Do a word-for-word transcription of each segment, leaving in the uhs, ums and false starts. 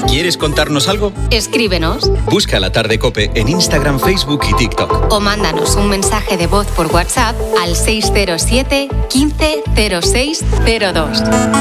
¿Quieres contarnos algo? Escríbenos. Busca La Tarde COPE en Instagram, Facebook y TikTok. O mándanos un mensaje de voz por WhatsApp al seis cero siete, quince, cero seis cero dos.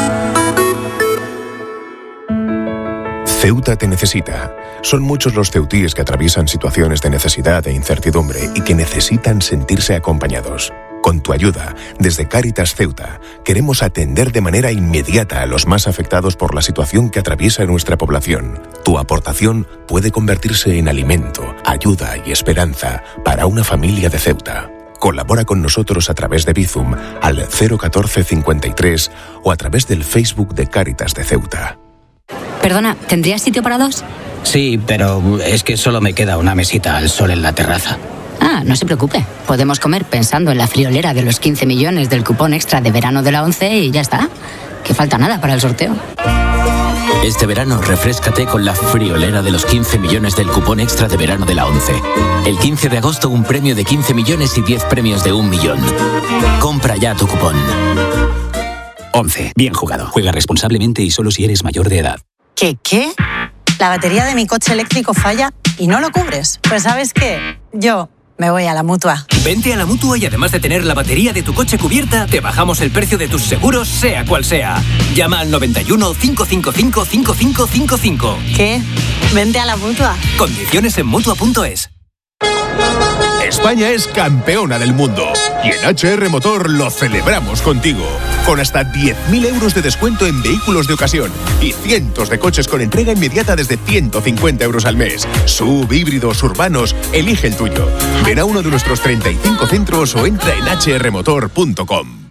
Ceuta te necesita. Son muchos los ceutíes que atraviesan situaciones de necesidad e incertidumbre y que necesitan sentirse acompañados. Con tu ayuda, desde Cáritas Ceuta, queremos atender de manera inmediata a los más afectados por la situación que atraviesa nuestra población. Tu aportación puede convertirse en alimento, ayuda y esperanza para una familia de Ceuta. Colabora con nosotros a través de Bizum al cero catorce cincuenta y tres o a través del Facebook de Cáritas de Ceuta. Perdona, ¿tendrías sitio para dos? Sí, pero es que solo me queda una mesita al sol en la terraza. Ah, no se preocupe. Podemos comer pensando en la friolera de los quince millones del cupón extra de verano de la ONCE y ya está. Que falta nada para el sorteo. Este verano refréscate con la friolera de los quince millones del cupón extra de verano de la ONCE. El quince de agosto un premio de quince millones y diez premios de un millón. Compra ya tu cupón. ONCE. Bien jugado. Juega responsablemente y solo si eres mayor de edad. ¿Qué, qué? La batería de mi coche eléctrico falla y no lo cubres. Pues ¿sabes qué? Yo me voy a la Mutua. Vente a la Mutua y además de tener la batería de tu coche cubierta, te bajamos el precio de tus seguros, sea cual sea. Llama al noventa y uno, cinco cinco cinco, cinco cinco cinco cinco. ¿Qué? Vente a la Mutua. Condiciones en Mutua punto es. España es campeona del mundo y en H R Motor lo celebramos contigo. Con hasta diez mil euros de descuento en vehículos de ocasión y cientos de coches con entrega inmediata desde ciento cincuenta euros al mes. Sub, híbridos, urbanos, elige el tuyo. Ven a uno de nuestros treinta y cinco centros o entra en h r motor punto com.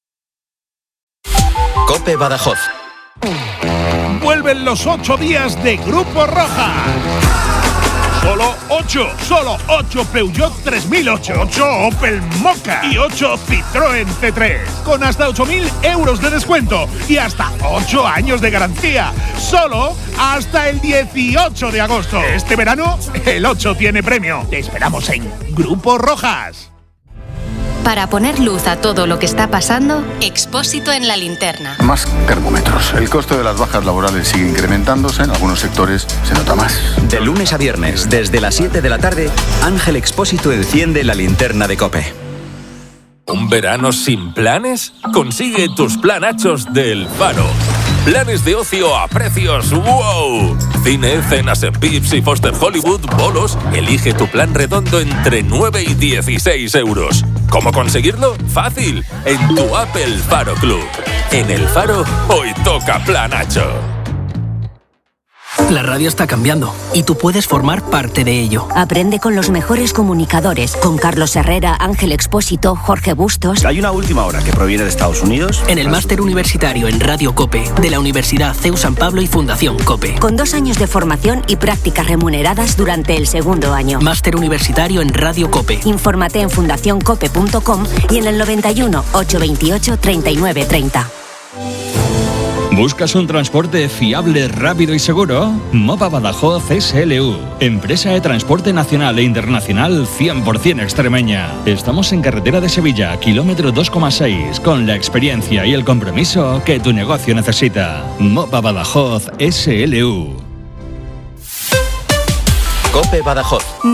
COPE Badajoz. Vuelven los ocho días de Grupo Roja. Solo ocho, solo ocho Peugeot tres mil ocho, ocho Opel Mokka y ocho Citroën C tres. Con hasta ocho mil euros de descuento y hasta ocho años de garantía. Solo hasta el dieciocho de agosto. Este verano, el ocho tiene premio. Te esperamos en Grupo Rojas. Para poner luz a todo lo que está pasando, Expósito en la linterna. Más termómetros. El coste de las bajas laborales sigue incrementándose. En algunos sectores se nota más. De lunes a viernes, desde las siete de la tarde, Ángel Expósito enciende la linterna de COPE. ¿Un verano sin planes? Consigue tus planachos del Faro. Planes de ocio a precios ¡wow! Cine, cenas en Pips y Foster Hollywood, bolos. Elige tu plan redondo entre nueve y dieciséis euros. ¿Cómo conseguirlo? Fácil. En tu app El Faro Club. En El Faro, hoy toca planacho. La radio está cambiando y tú puedes formar parte de ello. Aprende con los mejores comunicadores, con Carlos Herrera, Ángel Expósito, Jorge Bustos. Hay una última hora que proviene de Estados Unidos. En el máster universitario en Radio COPE de la Universidad CEU San Pablo y Fundación COPE. Con dos años de formación y prácticas remuneradas durante el segundo año. Máster universitario en Radio COPE. Infórmate en fundación cope punto com y en el noventa y uno, ochocientos veintiocho, treinta y nueve treinta. ¿Buscas un transporte fiable, rápido y seguro? MOVA Badajoz S L U, empresa de transporte nacional e internacional cien por ciento extremeña. Estamos en carretera de Sevilla, kilómetro dos coma seis, con la experiencia y el compromiso que tu negocio necesita. MOVA Badajoz S L U. COPE Badajoz.